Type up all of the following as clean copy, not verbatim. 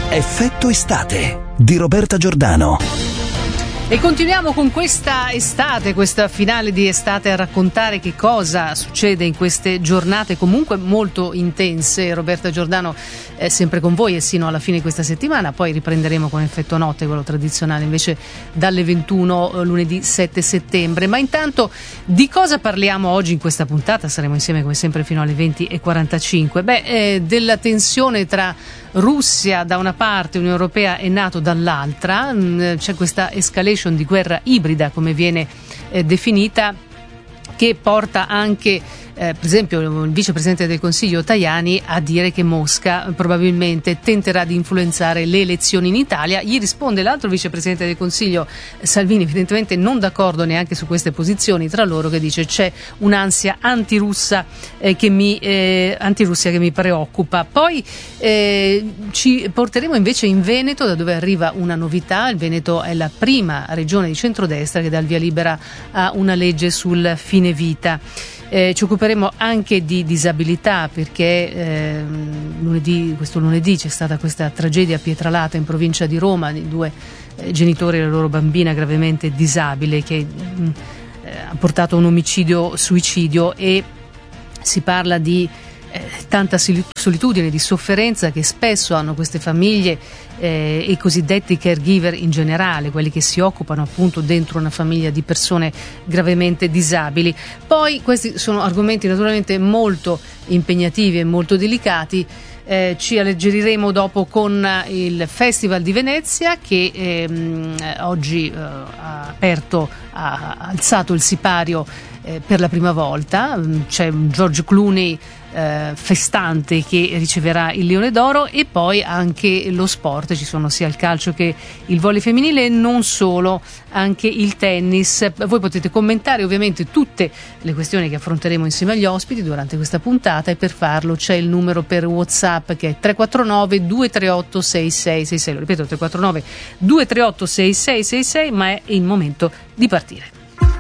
Effetto estate di Roberta Giordano. E continuiamo con questa estate, questa finale di estate, a raccontare che cosa succede in queste giornate comunque molto intense. Roberta Giordano è sempre con voi e sino alla fine di questa settimana, poi riprenderemo con Effetto Notte, quello tradizionale invece dalle 21 lunedì 7 settembre. Ma intanto di cosa parliamo oggi in questa puntata? Saremo insieme come sempre fino alle 20:45. Della tensione tra Russia da una parte, Unione Europea e NATO dall'altra. C'è questa escalation di guerra ibrida, come viene definita, che porta anche per esempio il vicepresidente del Consiglio Tajani a dire che Mosca probabilmente tenterà di influenzare le elezioni in Italia. Gli risponde l'altro vicepresidente del Consiglio Salvini, evidentemente non d'accordo neanche su queste posizioni tra loro, che dice c'è un'ansia antirussia che mi preoccupa. Poi ci porteremo invece in Veneto, da dove arriva una novità. Il Veneto è la prima regione di centrodestra che dà il via libera a una legge sul fine vita. Ci occuperemo anche di disabilità, perché questo lunedì c'è stata questa tragedia a Pietralata in provincia di Roma di due genitori e la loro bambina gravemente disabile, che ha portato a un omicidio-suicidio, e si parla di tanta solitudine, di sofferenza che spesso hanno queste famiglie e i cosiddetti caregiver in generale, quelli che si occupano appunto dentro una famiglia di persone gravemente disabili. Poi questi sono argomenti naturalmente molto impegnativi e molto delicati. Ci alleggeriremo dopo con il Festival di Venezia, che oggi ha alzato il sipario per la prima volta. C'è un George Clooney festante che riceverà il Leone d'Oro, e poi anche lo sport. Ci sono sia il calcio che il volley femminile, e non solo, anche il tennis. Voi potete commentare ovviamente tutte le questioni che affronteremo insieme agli ospiti durante questa puntata, e per farlo c'è il numero per WhatsApp, che è 349 238 6666. Lo ripeto, 349 238 6666, ma è il momento di partire.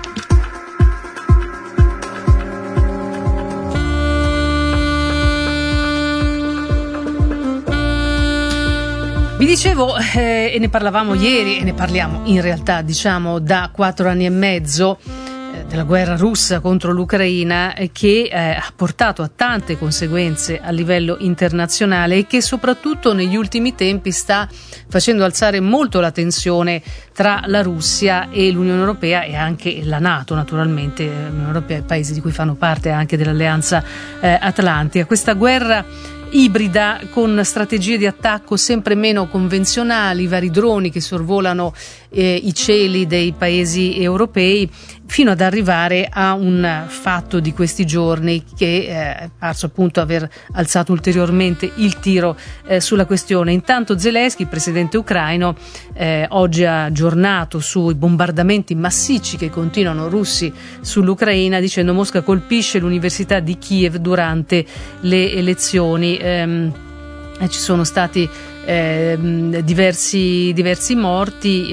Vi dicevo, e ne parlavamo ieri, e ne parliamo in realtà da 4 anni e mezzo, della guerra russa contro l'Ucraina, che ha portato a tante conseguenze a livello internazionale, e che soprattutto negli ultimi tempi sta facendo alzare molto la tensione tra la Russia e l'Unione Europea, e anche la NATO, naturalmente. L'Unione Europea e i paesi di cui fanno parte anche dell'Alleanza Atlantica. Questa guerra ibrida, con strategie di attacco sempre meno convenzionali, vari droni che sorvolano i cieli dei paesi europei, fino ad arrivare a un fatto di questi giorni che è parso appunto aver alzato ulteriormente il tiro sulla questione. Intanto Zelensky, il presidente ucraino, oggi ha aggiornato sui bombardamenti massicci che continuano russi sull'Ucraina, dicendo: Mosca colpisce l'Università di Kiev durante le elezioni. Ci sono stati diversi morti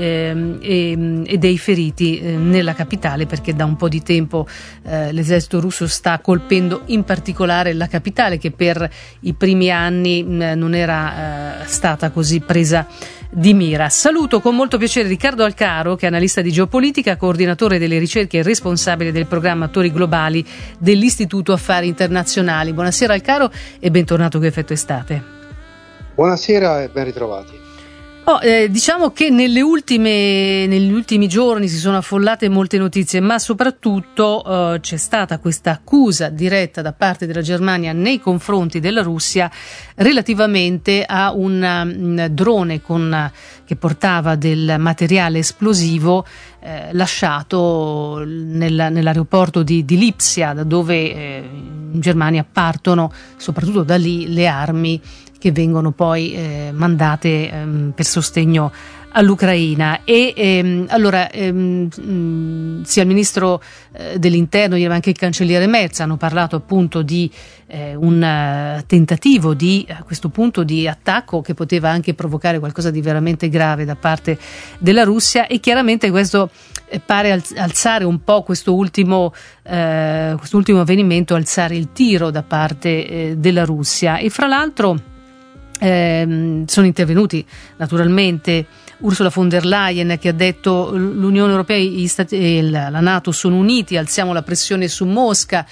e dei feriti nella capitale, perché da un po' di tempo l'esercito russo sta colpendo in particolare la capitale, che per i primi anni non era stata così presa di mira. Saluto con molto piacere Riccardo Alcaro, che è analista di geopolitica, coordinatore delle ricerche e responsabile del programma Attori Globali dell'Istituto Affari Internazionali. Buonasera Alcaro e bentornato qui a Effetto Estate. Buonasera e ben ritrovati. Diciamo che negli ultimi giorni si sono affollate molte notizie, ma soprattutto c'è stata questa accusa diretta da parte della Germania nei confronti della Russia relativamente a un drone che portava del materiale esplosivo lasciato nell'aeroporto di Lipsia, da dove in Germania partono soprattutto da lì le armi che vengono poi mandate per sostegno all'Ucraina. E allora sia il ministro dell'interno, ieri anche il cancelliere Merz hanno parlato appunto di un tentativo a questo punto di attacco che poteva anche provocare qualcosa di veramente grave da parte della Russia, e chiaramente questo pare alzare un po' questo ultimo avvenimento, alzare il tiro da parte della Russia. E fra l'altro sono intervenuti naturalmente Ursula von der Leyen, che ha detto l'Unione Europea gli Stati, e la NATO sono uniti, alziamo la pressione su Mosca,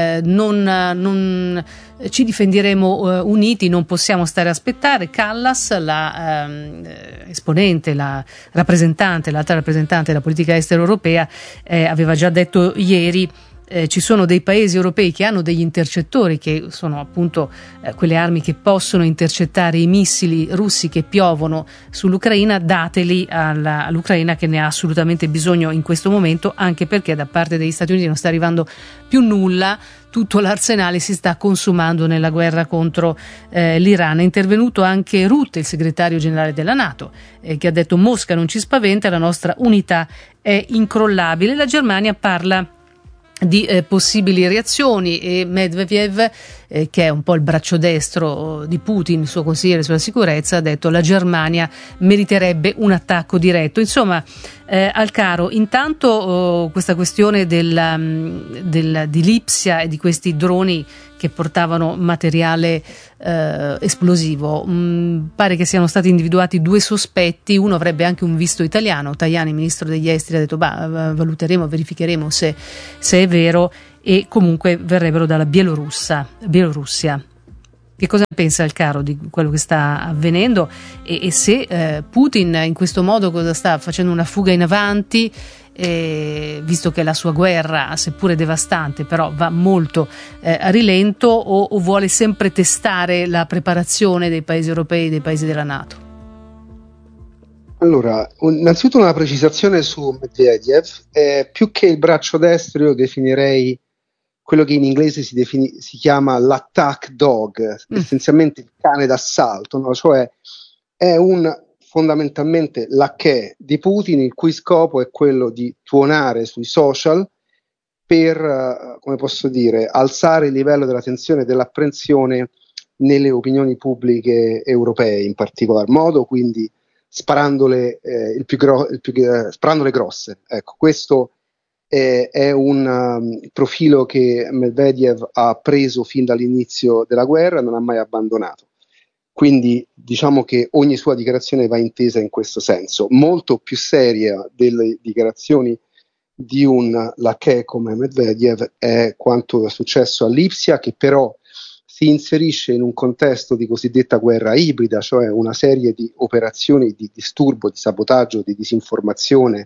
non ci difenderemo uniti, non possiamo stare a aspettare. Callas, la esponente, la rappresentante, l'altra rappresentante della politica estera europea, aveva già detto ieri ci sono dei paesi europei che hanno degli intercettori, che sono appunto quelle armi che possono intercettare i missili russi che piovono sull'Ucraina, dateli all'Ucraina, che ne ha assolutamente bisogno in questo momento, anche perché da parte degli Stati Uniti non sta arrivando più nulla, tutto l'arsenale si sta consumando nella guerra contro l'Iran. È intervenuto anche Rutte, il segretario generale della NATO, che ha detto: Mosca non ci spaventa, la nostra unità è incrollabile. La Germania parla di possibili reazioni, e Medvedev, che è un po' il braccio destro di Putin, il suo consigliere sulla sicurezza, ha detto la Germania meriterebbe un attacco diretto. Insomma, Alcaro, intanto questa questione di Lipsia e di questi droni che portavano materiale esplosivo, pare che siano stati individuati 2 sospetti, uno avrebbe anche un visto italiano. Tajani, ministro degli esteri, ha detto valuteremo, verificheremo se è vero, e comunque verrebbero dalla Bielorussia. Che cosa pensa Alcaro di quello che sta avvenendo, e se Putin in questo modo cosa sta facendo, una fuga in avanti, visto che la sua guerra, seppure devastante, però va molto a rilento, o vuole sempre testare la preparazione dei paesi europei, dei paesi della NATO? Allora, innanzitutto una precisazione su Medvedev. Più che il braccio destro, io definirei quello che in inglese si chiama l'attack dog, essenzialmente il cane d'assalto, no? Cioè è fondamentalmente lacchè di Putin, il cui scopo è quello di tuonare sui social per, come posso dire, alzare il livello della tensione e dell'apprensione nelle opinioni pubbliche europee in particolar modo, quindi sparandole grosse. Ecco, questo è un profilo che Medvedev ha preso fin dall'inizio della guerra e non ha mai abbandonato. Quindi diciamo che ogni sua dichiarazione va intesa in questo senso. Molto più seria delle dichiarazioni di un lacchè come Medvedev è quanto è successo a Lipsia, che però si inserisce in un contesto di cosiddetta guerra ibrida, cioè una serie di operazioni di disturbo, di sabotaggio, di disinformazione,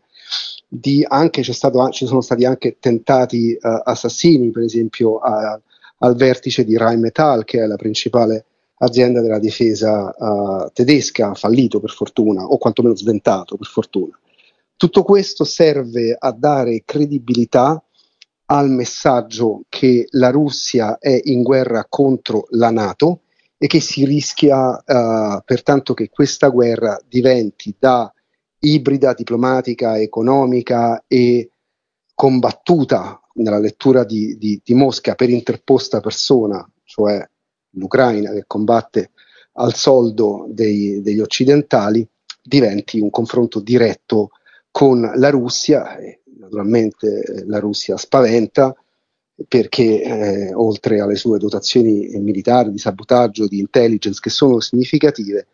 ci sono stati anche tentati assassini, per esempio al vertice di Rheinmetall, che è la principale azienda della difesa tedesca, fallito per fortuna, o quantomeno sventato per fortuna. Tutto questo serve a dare credibilità al messaggio che la Russia è in guerra contro la NATO e che si rischia pertanto che questa guerra diventi da ibrida, diplomatica, economica e combattuta nella lettura di Mosca per interposta persona, cioè l'Ucraina che combatte al soldo degli occidentali, diventi un confronto diretto con la Russia. Naturalmente la Russia spaventa perché oltre alle sue dotazioni militari, di sabotaggio, di intelligence, che sono significative,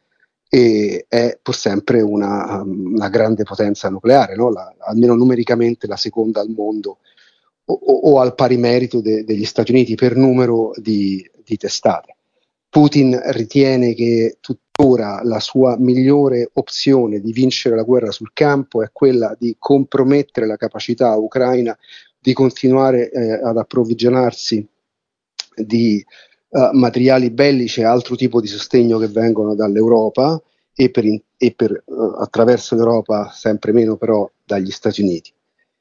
è pur sempre una grande potenza nucleare, no? Almeno numericamente la seconda al mondo, o al pari merito degli Stati Uniti per numero di testate. Putin ritiene che tuttora la sua migliore opzione di vincere la guerra sul campo è quella di compromettere la capacità ucraina di continuare ad approvvigionarsi di materiali bellici e altro tipo di sostegno che vengono dall'Europa e attraverso l'Europa sempre meno però dagli Stati Uniti.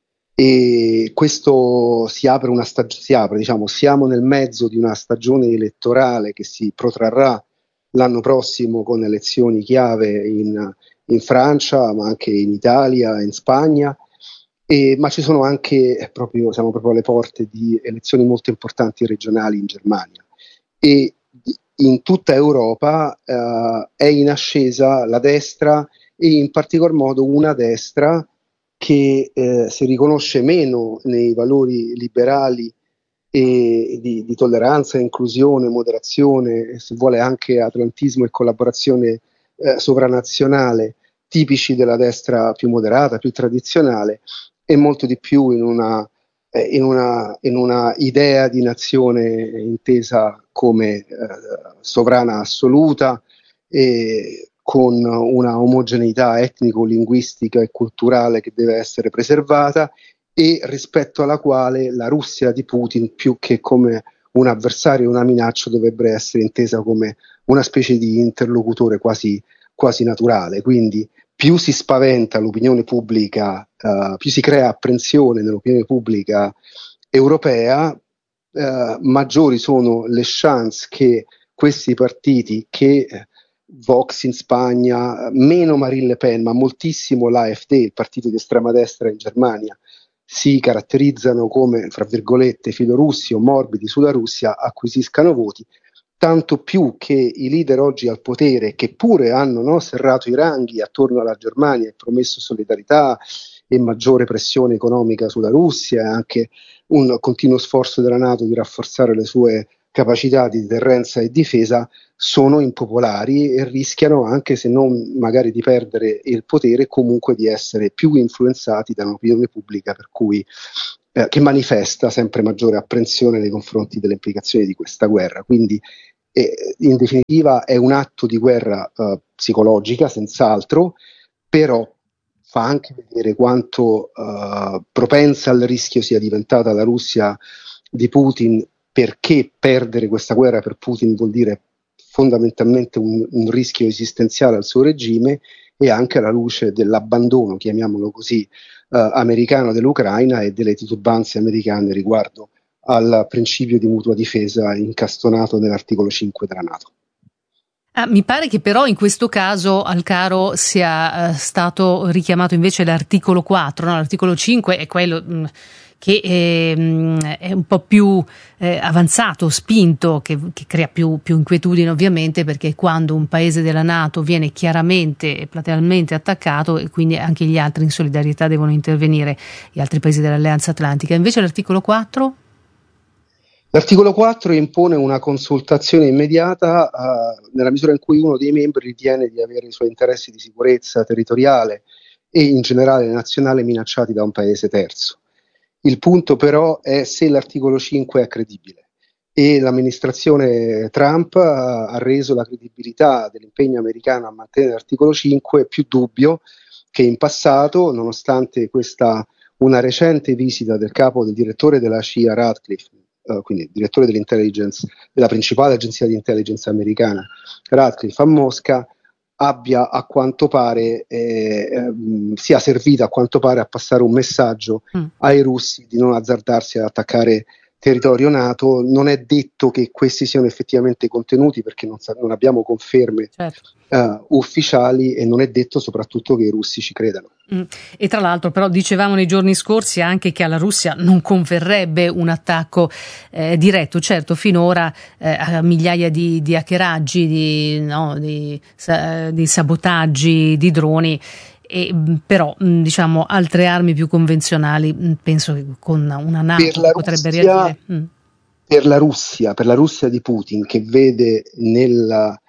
E questo diciamo, siamo nel mezzo di una stagione elettorale che si protrarrà l'anno prossimo con elezioni chiave in Francia, ma anche in Italia, in Spagna, ma ci sono anche siamo proprio alle porte di elezioni molto importanti regionali in Germania. E in tutta Europa è in ascesa la destra, e in particolar modo una destra che si riconosce meno nei valori liberali e di tolleranza, inclusione, moderazione, se vuole anche atlantismo e collaborazione sovranazionale, tipici della destra più moderata, più tradizionale, e molto di più in una idea di nazione intesa come sovrana assoluta e con una omogeneità etnico-linguistica e culturale che deve essere preservata, e rispetto alla quale la Russia di Putin, più che come un avversario e una minaccia, dovrebbe essere intesa come una specie di interlocutore quasi naturale. Quindi più si spaventa l'opinione pubblica, più si crea apprensione nell'opinione pubblica europea, maggiori sono le chance che questi partiti, che Vox in Spagna, meno Marine Le Pen, ma moltissimo l'AfD, il partito di estrema destra in Germania, si caratterizzano come, fra virgolette, filorussi o morbidi sulla Russia, acquisiscano voti, tanto più che i leader oggi al potere, che pure hanno serrato i ranghi attorno alla Germania e promesso solidarietà e maggiore pressione economica sulla Russia, e anche un continuo sforzo della NATO di rafforzare le sue capacità di deterrenza e difesa, sono impopolari e rischiano, anche se non magari di perdere il potere, comunque di essere più influenzati da un'opinione pubblica per cui che manifesta sempre maggiore apprensione nei confronti delle implicazioni di questa guerra. Quindi in definitiva è un atto di guerra psicologica, senz'altro, però fa anche vedere quanto propensa al rischio sia diventata la Russia di Putin, perché perdere questa guerra per Putin vuol dire fondamentalmente un rischio esistenziale al suo regime, e anche alla luce dell'abbandono, chiamiamolo così, americano dell'Ucraina e delle titubanze americane riguardo al principio di mutua difesa incastonato nell'articolo 5 della NATO. Mi pare che però in questo caso, Alcaro, sia stato richiamato invece l'articolo 4, no? L'articolo 5 è quello che è un po' più avanzato, spinto, che crea più inquietudine ovviamente, perché quando un paese della NATO viene chiaramente e platealmente attaccato, e quindi anche gli altri in solidarietà devono intervenire, gli altri paesi dell'Alleanza Atlantica. Invece l'articolo 4? L'articolo 4 impone una consultazione immediata nella misura in cui uno dei membri ritiene di avere i suoi interessi di sicurezza territoriale e in generale nazionale minacciati da un paese terzo. Il punto però è se l'articolo 5 è credibile, e l'amministrazione Trump ha reso la credibilità dell'impegno americano a mantenere l'articolo 5 più dubbio che in passato, nonostante una recente visita del capo del direttore della CIA Ratcliffe, quindi il direttore dell'intelligence, della principale agenzia di intelligence americana, Ratcliffe, a Mosca, abbia a quanto pare sia servita a quanto pare a passare un messaggio ai russi di non azzardarsi ad attaccare territorio NATO. Non è detto che questi siano effettivamente contenuti, perché non abbiamo conferme ufficiali, e non è detto soprattutto che i russi ci credano. E tra l'altro però dicevamo nei giorni scorsi anche che alla Russia non converrebbe un attacco diretto, certo finora a migliaia di hackeraggi, di sabotaggi di droni, però diciamo altre armi più convenzionali, penso che con una NATO potrebbe reagire. Per la Russia di Putin, che vede nella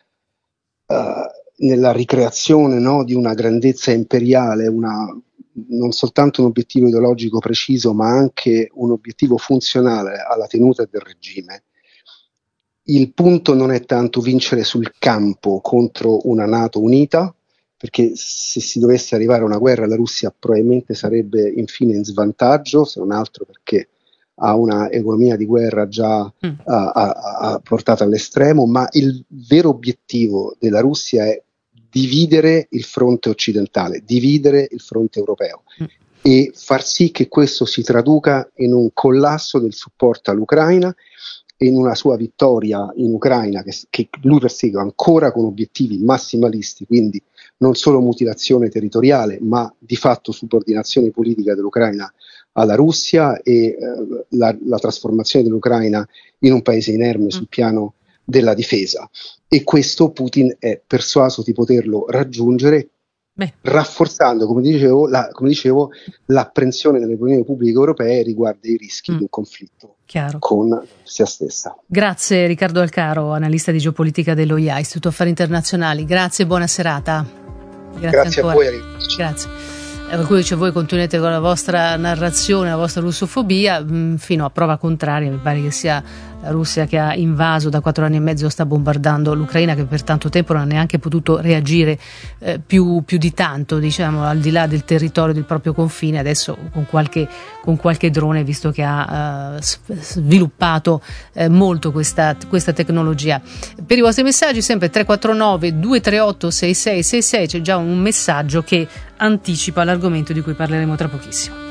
ricreazione di una grandezza imperiale non soltanto un obiettivo ideologico preciso, ma anche un obiettivo funzionale alla tenuta del regime, il punto non è tanto vincere sul campo contro una NATO unita, perché se si dovesse arrivare a una guerra la Russia probabilmente sarebbe infine in svantaggio, se non altro perché ha una economia di guerra già portata all'estremo, ma il vero obiettivo della Russia è dividere il fronte occidentale, dividere il fronte europeo e far sì che questo si traduca in un collasso del supporto all'Ucraina e in una sua vittoria in Ucraina che lui persegue ancora con obiettivi massimalisti, quindi non solo mutilazione territoriale, ma di fatto subordinazione politica dell'Ucraina alla Russia e la trasformazione dell'Ucraina in un paese inerme sul piano della difesa. E questo Putin è persuaso di poterlo raggiungere rafforzando, come dicevo, l'apprensione delle opinioni pubbliche europee riguardo i rischi di un conflitto con se stessa. Grazie Riccardo Alcaro, analista di geopolitica dell'OIA, Istituto Affari Internazionali. Grazie e buona serata. Grazie ancora. A voi. Grazie. Qualcuno dice: voi continuate con la vostra narrazione, la vostra russofobia, fino a prova contraria. Mi pare che sia la Russia che ha invaso, da 4 anni e mezzo sta bombardando l'Ucraina, che per tanto tempo non ha neanche potuto reagire più di tanto, diciamo, al di là del territorio del proprio confine. Adesso con qualche drone, visto che ha sviluppato molto questa tecnologia. Per i vostri messaggi sempre 349 238 6666, c'è già un messaggio che anticipa l'argomento di cui parleremo tra pochissimo.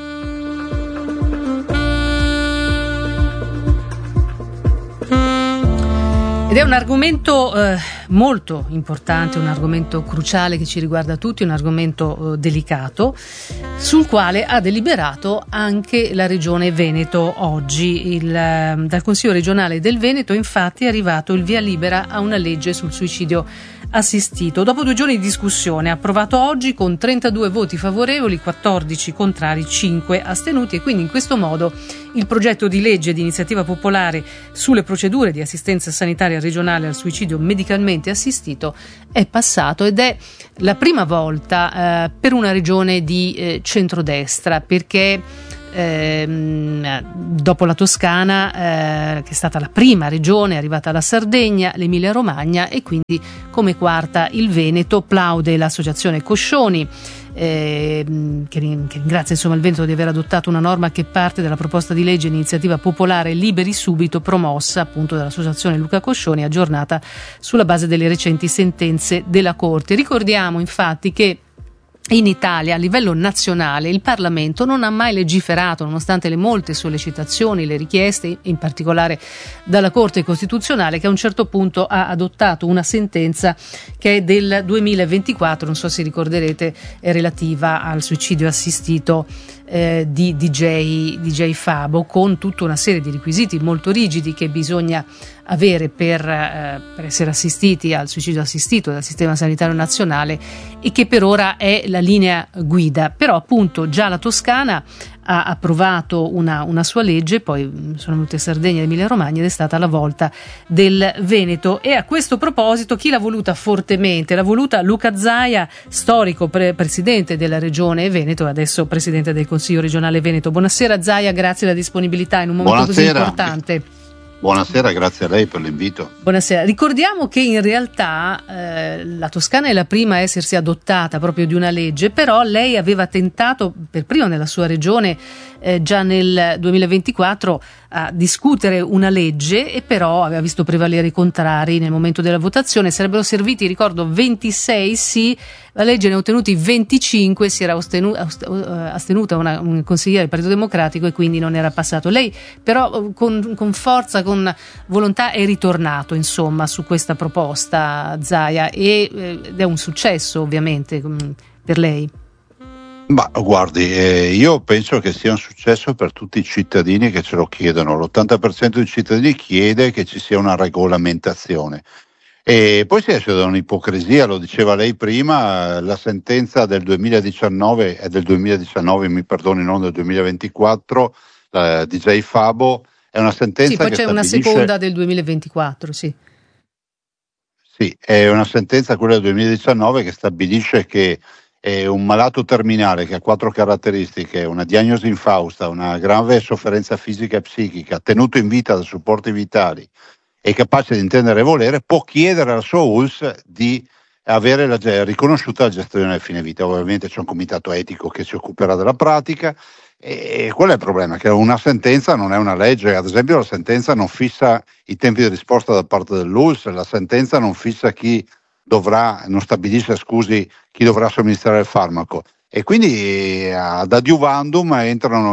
Ed è un argomento molto importante, un argomento cruciale che ci riguarda tutti, un argomento delicato, sul quale ha deliberato anche la Regione Veneto oggi. Dal Consiglio regionale del Veneto infatti è arrivato il via libera a una legge sul suicidio assistito. Dopo 2 giorni di discussione, approvato oggi con 32 voti favorevoli, 14 contrari, 5 astenuti, e quindi in questo modo il progetto di legge di iniziativa popolare sulle procedure di assistenza sanitaria regionale al suicidio medicalmente assistito è passato, ed è la prima volta per una regione di centrodestra, perché dopo la Toscana, che è stata la prima regione, è arrivata la Sardegna, l'Emilia Romagna e quindi come quarta il Veneto. Plaude l'associazione Coscioni, che ringrazia insomma il Veneto di aver adottato una norma che parte dalla proposta di legge di iniziativa popolare Liberi Subito, promossa appunto dall'associazione Luca Coscioni, aggiornata sulla base delle recenti sentenze della Corte. Ricordiamo infatti che in Italia, a livello nazionale, il Parlamento non ha mai legiferato, nonostante le molte sollecitazioni, le richieste, in particolare dalla Corte Costituzionale, che a un certo punto ha adottato una sentenza che è del 2024, non so se ricorderete, è relativa al suicidio assistito di DJ Fabo, con tutta una serie di requisiti molto rigidi che bisogna avere per essere assistiti al suicidio assistito dal Sistema Sanitario Nazionale, e che per ora è la linea guida. Però appunto già la Toscana ha approvato una sua legge, poi sono venute Sardegna ed Emilia Romagna, ed è stata la volta del Veneto. E a questo proposito chi l'ha voluta fortemente? L'ha voluta Luca Zaia, storico presidente della Regione Veneto e adesso presidente del Consiglio regionale Veneto. Buonasera Zaia, grazie della disponibilità in un momento così importante. Buonasera, grazie a lei per l'invito. Buonasera. Ricordiamo che in realtà la Toscana è la prima a essersi adottata proprio di una legge, però lei aveva tentato per prima nella sua regione già nel 2024 a discutere una legge, e però aveva visto prevalere i contrari nel momento della votazione. Sarebbero serviti, ricordo, 26 sì, la legge ne ha ottenuti 25, si era astenuta un consigliere del Partito Democratico e quindi non era passato. Lei però con forza, con volontà è ritornato insomma su questa proposta, Zaia, ed è un successo ovviamente per lei. Ma guardi, io penso che sia un successo per tutti i cittadini che ce lo chiedono. L'80% dei cittadini chiede che ci sia una regolamentazione. E poi si esce da un'ipocrisia, lo diceva lei prima, la sentenza del 2019 è del 2019, mi perdoni, non del 2024, DJ Fabo, è una sentenza. Sì, poi che c'è una seconda del 2024, sì. Sì, è una sentenza, quella del 2019, che stabilisce che un malato terminale che ha 4 caratteristiche: una diagnosi infausta, una grave sofferenza fisica e psichica, tenuto in vita da supporti vitali e capace di intendere e volere, può chiedere alla sua ULSS di avere riconosciuta la gestione del fine vita. Ovviamente c'è un comitato etico che si occuperà della pratica, e qual è il problema? Che una sentenza non è una legge. Ad esempio la sentenza non fissa i tempi di risposta da parte dell'ULSS, la sentenza non fissa non stabilisce chi dovrà somministrare il farmaco, e quindi ad adiuvandum entrano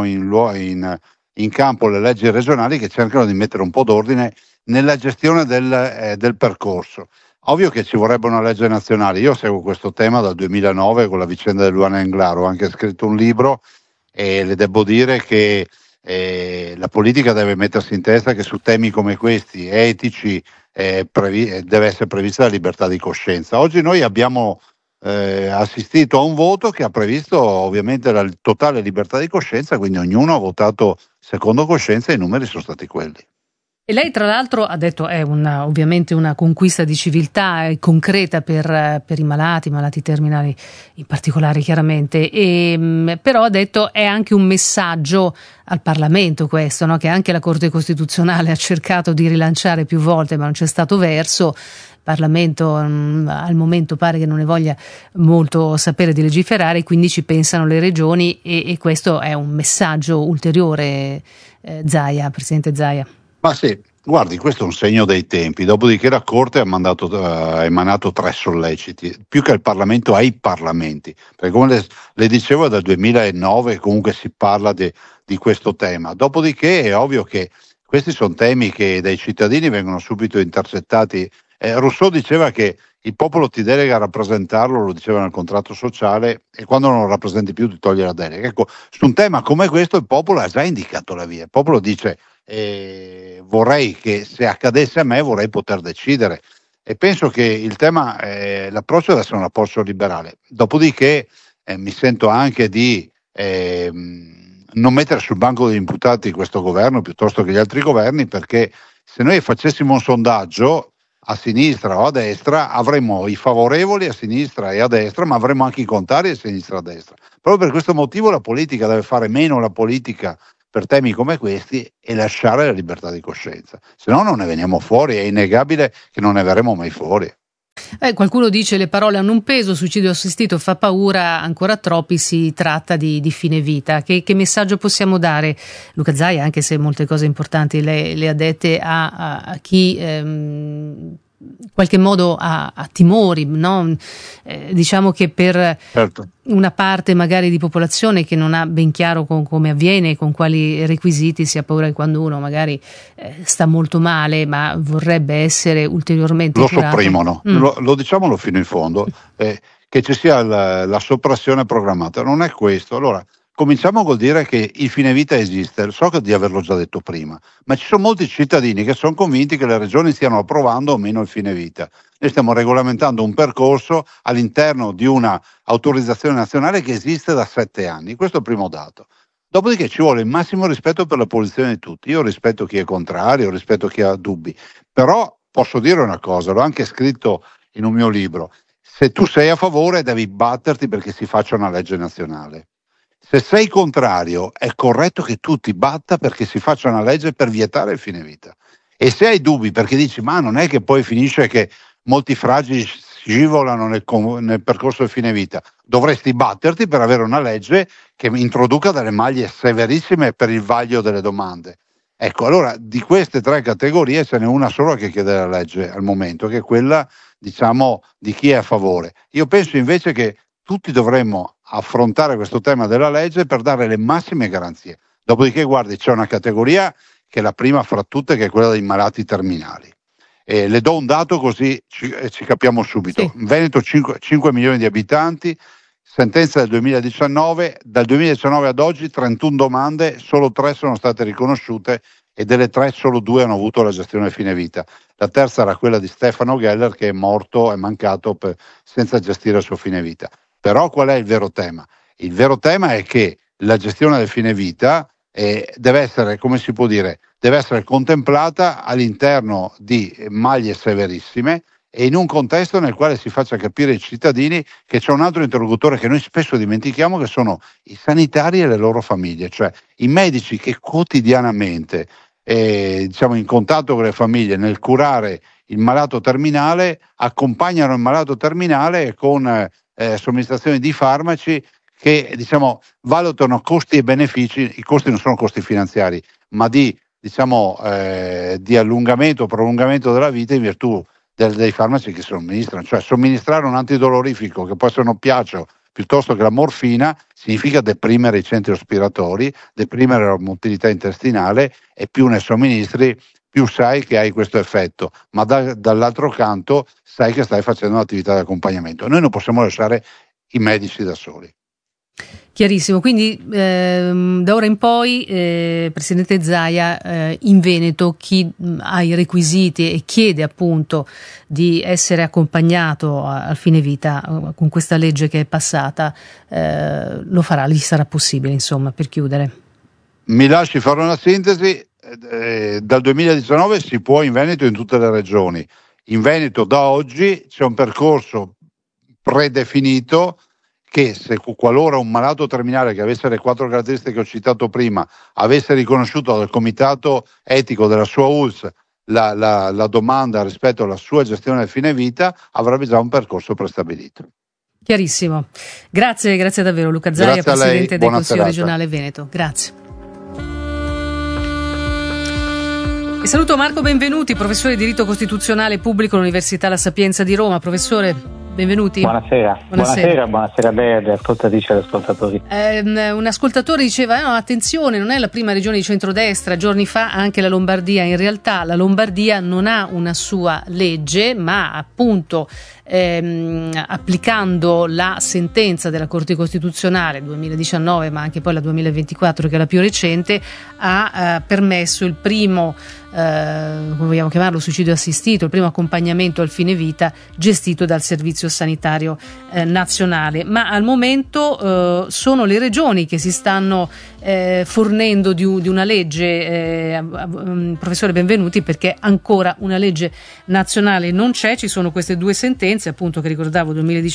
in campo le leggi regionali che cercano di mettere un po' d'ordine nella gestione del percorso. Ovvio che ci vorrebbe una legge nazionale. Io seguo questo tema dal 2009 con la vicenda di Luana Englaro, ho anche scritto un libro e le devo dire che la politica deve mettersi in testa che su temi come questi, etici, deve essere prevista la libertà di coscienza. Oggi noi abbiamo assistito a un voto che ha previsto ovviamente la totale libertà di coscienza, quindi ognuno ha votato secondo coscienza e i numeri sono stati quelli. E lei tra l'altro ha detto è ovviamente una conquista di civiltà concreta per i malati terminali in particolare chiaramente, però ha detto è anche un messaggio al Parlamento questo, no? Che anche la Corte Costituzionale ha cercato di rilanciare più volte ma non c'è stato verso. Il Parlamento al momento pare che non ne voglia molto sapere di legiferare, quindi ci pensano le regioni e questo è un messaggio ulteriore, Presidente Zaia. Ma sì, guardi, questo è un segno dei tempi, dopodiché la Corte ha emanato 3 solleciti, più che il Parlamento ai Parlamenti, perché come le dicevo è dal 2009 comunque si parla di questo tema, dopodiché è ovvio che questi sono temi che dai cittadini vengono subito intercettati. Rousseau diceva che il popolo ti delega a rappresentarlo, lo diceva nel contratto sociale, e quando non lo rappresenti più ti toglie la delega. Ecco, su un tema come questo il popolo ha già indicato la via, il popolo dice vorrei che se accadesse a me vorrei poter decidere, e penso che il tema, l'approccio deve essere un approccio liberale, dopodiché mi sento anche di non mettere sul banco degli imputati questo governo piuttosto che gli altri governi, perché se noi facessimo un sondaggio a sinistra o a destra avremmo i favorevoli a sinistra e a destra, ma avremmo anche i contrari a sinistra e a destra. Proprio per questo motivo la politica deve fare meno la politica per temi come questi e lasciare la libertà di coscienza, se no non ne veniamo fuori, è innegabile che non ne verremo mai fuori. Qualcuno dice le parole hanno un peso, suicidio assistito fa paura, ancora troppi, si tratta di fine vita. Che messaggio possiamo dare, Luca Zaia, anche se molte cose importanti le ha dette a chi in qualche modo ha timori, no? Diciamo che per Certo. una parte magari di popolazione che non ha ben chiaro come avviene, con quali requisiti, si ha paura che quando uno magari sta molto male ma vorrebbe essere ulteriormente curato. Sopprimono, lo diciamolo fino in fondo, che ci sia la soppressione programmata, non è questo. Allora cominciamo col dire che il fine vita esiste, so di averlo già detto prima, ma ci sono molti cittadini che sono convinti che le regioni stiano approvando o meno il fine vita. Noi stiamo regolamentando un percorso all'interno di una autorizzazione nazionale che esiste da 7 anni, questo è il primo dato. Dopodiché ci vuole il massimo rispetto per la posizione di tutti, io rispetto chi è contrario, rispetto chi ha dubbi, però posso dire una cosa, l'ho anche scritto in un mio libro, se tu sei a favore devi batterti perché si faccia una legge nazionale. Se sei contrario, è corretto che tu ti batta perché si faccia una legge per vietare il fine vita. E se hai dubbi perché dici ma non è che poi finisce che molti fragili scivolano nel percorso del fine vita, dovresti batterti per avere una legge che introduca delle maglie severissime per il vaglio delle domande. Ecco, allora di queste 3 categorie ce n'è una sola che chiede la legge al momento, che è quella, diciamo, di chi è a favore. Io penso invece che tutti dovremmo affrontare questo tema della legge per dare le massime garanzie. Dopodiché, guardi, c'è una categoria che è la prima fra tutte, che è quella dei malati terminali. Le do un dato così ci capiamo subito. Sì. In Veneto 5 milioni di abitanti, sentenza del 2019, dal 2019 ad oggi 31 domande, solo 3 sono state riconosciute e delle 3 solo 2 hanno avuto la gestione fine vita. La terza era quella di Stefano Geller che è morto, è mancato senza gestire il suo fine vita. Però qual è il vero tema? Il vero tema è che la gestione del fine vita deve essere, come si può dire, deve essere contemplata all'interno di maglie severissime e in un contesto nel quale si faccia capire ai cittadini che c'è un altro interlocutore che noi spesso dimentichiamo, che sono i sanitari e le loro famiglie, cioè i medici che quotidianamente diciamo in contatto con le famiglie nel curare il malato terminale, accompagnano il malato terminale con somministrazione di farmaci che diciamo valutano costi e benefici. I costi non sono costi finanziari, ma di allungamento o prolungamento della vita in virtù dei farmaci che somministrano. Cioè somministrare un antidolorifico che può essere un oppiaceo piuttosto che la morfina significa deprimere i centri respiratori, deprimere la motilità intestinale, e più ne somministri più sai che hai questo effetto, ma dall'altro canto sai che stai facendo un'attività di accompagnamento. Noi non possiamo lasciare i medici da soli. Chiarissimo, quindi da ora in poi, Presidente Zaia, in Veneto chi ha i requisiti e chiede appunto di essere accompagnato al fine vita con questa legge che è passata, lo farà, gli sarà possibile, insomma, per chiudere. Mi lasci fare una sintesi. Dal 2019 si può in Veneto in tutte le regioni. In Veneto da oggi c'è un percorso predefinito che qualora un malato terminale che avesse le 4 caratteristiche che ho citato prima avesse riconosciuto dal comitato etico della sua ULSS la domanda rispetto alla sua gestione del fine vita, avrebbe già un percorso prestabilito. Chiarissimo. Grazie davvero Luca Zaia, Presidente del Consiglio regionale Veneto. Grazie. E saluto Marco Benvenuti, professore di diritto costituzionale pubblico all'Università La Sapienza di Roma. Professore, benvenuti. Buonasera a lei e agli ascoltatrici e agli ascoltatori. Un ascoltatore diceva no, attenzione, non è la prima regione di centrodestra, giorni fa anche la Lombardia. In realtà la Lombardia non ha una sua legge, ma appunto applicando la sentenza della Corte Costituzionale 2019, ma anche poi la 2024 che è la più recente, ha permesso il primo, come vogliamo chiamarlo, suicidio assistito, il primo accompagnamento al fine vita gestito dal Servizio Sanitario Nazionale. Ma al momento sono le regioni che si stanno fornendo di una legge, professore Benvenuti, perché ancora una legge nazionale non c'è. Ci sono queste 2 sentenze appunto che ricordavo,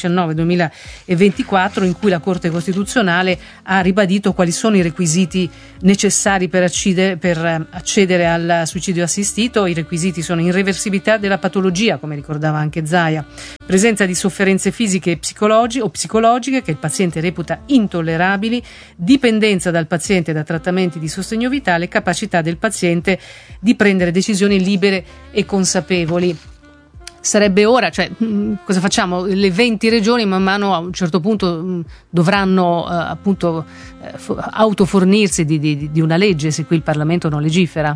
2019-2024, in cui la Corte Costituzionale ha ribadito quali sono i requisiti necessari per accedere al suicidio assistito. I requisiti sono irreversibilità della patologia, come ricordava anche Zaia, presenza di sofferenze fisiche e psicologiche che il paziente reputa intollerabili, dipendenza dal paziente da trattamenti di sostegno vitale, capacità del paziente di prendere decisioni libere e consapevoli. Sarebbe ora, cosa facciamo? Le 20 regioni man mano a un certo punto dovranno appunto autofornirsi di una legge se qui il Parlamento non legifera.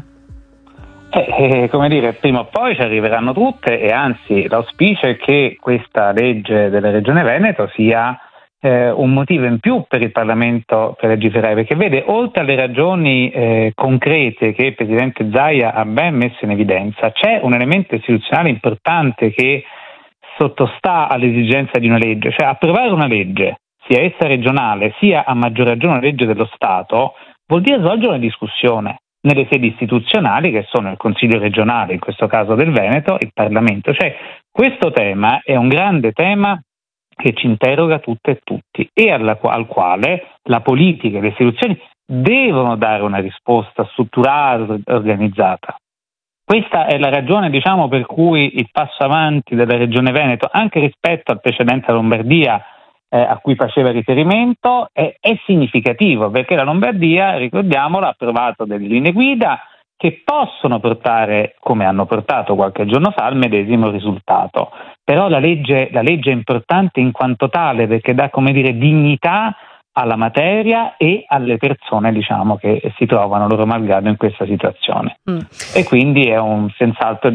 Come dire, prima o poi ci arriveranno tutte, e anzi l'auspicio è che questa legge della Regione Veneto sia un motivo in più per il Parlamento per legiferare, perché vede, oltre alle ragioni concrete che il Presidente Zaia ha ben messo in evidenza, c'è un elemento istituzionale importante che sottostà all'esigenza di una legge, cioè approvare una legge, sia essa regionale sia a maggior ragione una legge dello Stato, vuol dire svolgere una discussione nelle sedi istituzionali che sono il Consiglio regionale, in questo caso del Veneto, il Parlamento. Cioè questo tema è un grande tema che ci interroga tutte e tutti e al quale la politica e le istituzioni devono dare una risposta strutturata, organizzata. Questa è la ragione, per cui il passo avanti della Regione Veneto, anche rispetto al precedente Lombardia a cui faceva riferimento, è significativo, perché la Lombardia, ricordiamolo, ha approvato delle linee guida che possono portare, come hanno portato qualche giorno fa, al medesimo risultato. Però la legge è importante in quanto tale, perché dà, dignità alla materia e alle persone, che si trovano loro malgrado in questa situazione. E quindi è senz'altro,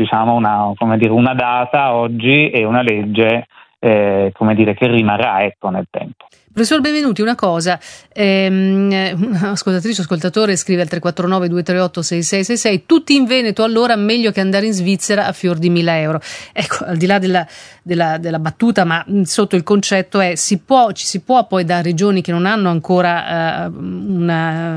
una data oggi e una legge che rimarrà nel tempo. Professor Benvenuti, una cosa, ascoltatrice, ascoltatore scrive al 349 238 6666, tutti in Veneto, allora meglio che andare in Svizzera a fior di 1.000 euro. Ecco, al di là della battuta, ma sotto il concetto ci si può poi da regioni che non hanno ancora una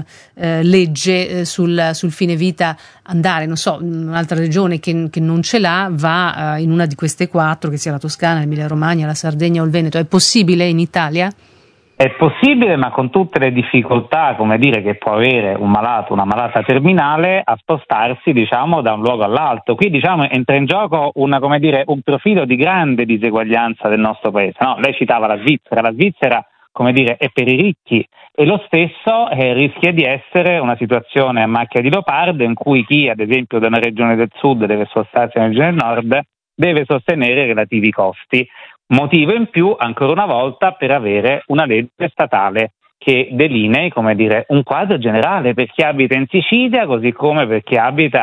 legge sul fine vita andare, non so, un'altra regione che non ce l'ha va in una di queste 4, che sia la Toscana, l'Emilia Romagna, la Sardegna o il Veneto. È possibile in Italia? È possibile, ma con tutte le difficoltà, che può avere un malato, una malata terminale, a spostarsi, da un luogo all'altro. Qui, entra in gioco un profilo di grande diseguaglianza del nostro paese. No? Lei citava la Svizzera. La Svizzera, è per i ricchi, e lo stesso rischia di essere una situazione a macchia di leopardo in cui chi, ad esempio, da una regione del sud deve spostarsi nella regione del nord deve sostenere i relativi costi. Motivo in più, ancora una volta, per avere una legge statale che delinei, un quadro generale per chi abita in Sicilia, così come per chi abita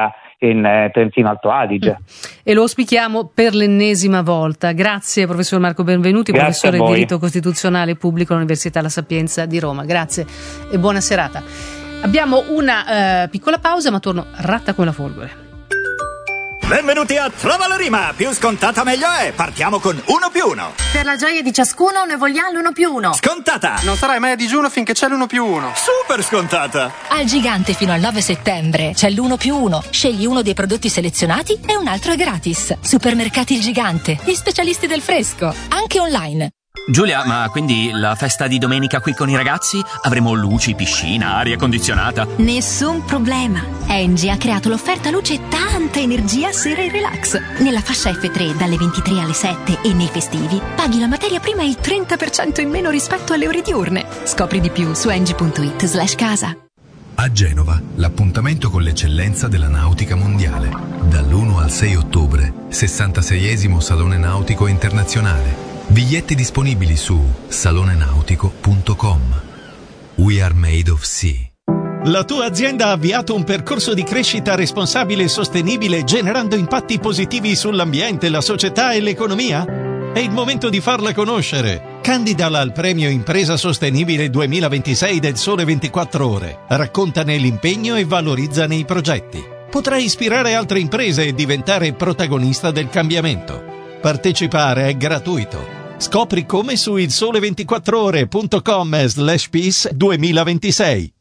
in Trentino Alto Adige. E lo auspichiamo per l'ennesima volta. Grazie professor Marco Benvenuti, Grazie professore di diritto costituzionale pubblico all'Università La Sapienza di Roma. Grazie e buona serata. Abbiamo una piccola pausa, ma torno ratta come la folgore. Benvenuti a Trova la rima, più scontata meglio è, partiamo con 1+1. Per la gioia di ciascuno ne vogliamo l'1+1. Scontata! Non sarai mai a digiuno finché c'è l'1+1. Super scontata! Al Gigante fino al 9 settembre c'è l'1+1. Scegli uno dei prodotti selezionati e un altro è gratis. Supermercati Il Gigante, gli specialisti del fresco, anche online. Giulia, ma quindi la festa di domenica qui con i ragazzi? Avremo luci, piscina, aria condizionata? Nessun problema. Engie ha creato l'offerta luce e tanta energia sera e relax. Nella fascia F3 dalle 23 alle 7 e nei festivi paghi la materia prima il 30% in meno rispetto alle ore diurne. Scopri di più su engie.it/casa. A Genova, l'appuntamento con l'eccellenza della nautica mondiale. Dall'1 al 6 ottobre, 66esimo Salone Nautico Internazionale. Biglietti disponibili su salonenautico.com. We are made of sea. La tua azienda ha avviato un percorso di crescita responsabile e sostenibile generando impatti positivi sull'ambiente, la società e l'economia? È il momento di farla conoscere. Candidala al premio Impresa Sostenibile 2026 del Sole 24 Ore. Raccontane l'impegno e valorizzane i progetti. Potrai ispirare altre imprese e diventare protagonista del cambiamento. Partecipare è gratuito. Scopri come su ilsole24ore.com/peace 2026.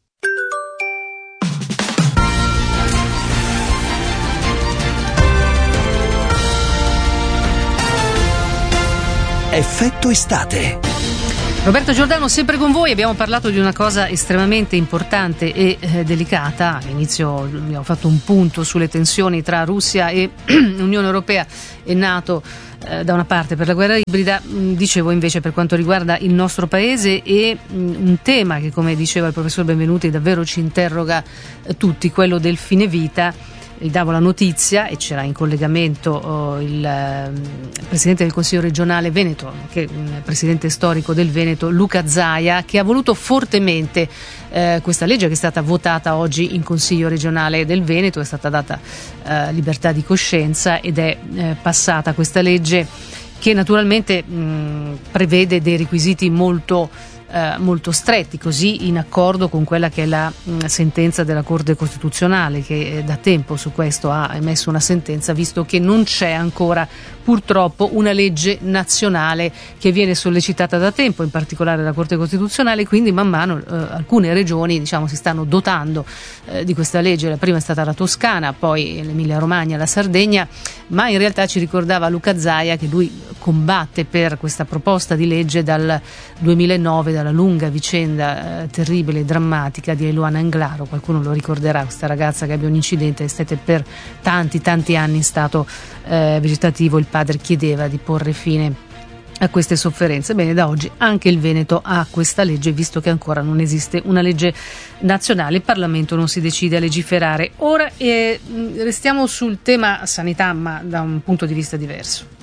Effetto estate. Roberto Giordano sempre con voi. Abbiamo parlato di una cosa estremamente importante e delicata. All'inizio abbiamo fatto un punto sulle tensioni tra Russia e Unione Europea e NATO da una parte per la guerra ibrida, dicevo invece per quanto riguarda il nostro paese e un tema che, come diceva il professor Benvenuti, davvero ci interroga tutti, quello del fine vita. Gli davo la notizia e c'era in collegamento il presidente del Consiglio regionale Veneto, che è il presidente storico del Veneto, Luca Zaia, che ha voluto fortemente questa legge che è stata votata oggi in Consiglio regionale del Veneto. È stata data libertà di coscienza ed è passata questa legge che naturalmente prevede dei requisiti molto stretti, così in accordo con quella che è la sentenza della Corte Costituzionale, che da tempo su questo ha emesso una sentenza, visto che non c'è ancora purtroppo una legge nazionale che viene sollecitata da tempo, in particolare la Corte Costituzionale. Quindi man mano alcune regioni si stanno dotando di questa legge. La prima è stata la Toscana, poi l'Emilia Romagna, la Sardegna, ma in realtà ci ricordava Luca Zaia che lui combatte per questa proposta di legge dal 2009, dalla lunga vicenda terribile e drammatica di Eluana Englaro. Qualcuno lo ricorderà, questa ragazza che ebbe un incidente e stette per tanti anni in stato vegetativo. Il padre chiedeva di porre fine a queste sofferenze. Bene, da oggi anche il Veneto ha questa legge, visto che ancora non esiste una legge nazionale, il Parlamento non si decide a legiferare. Ora restiamo sul tema sanità, ma da un punto di vista diverso.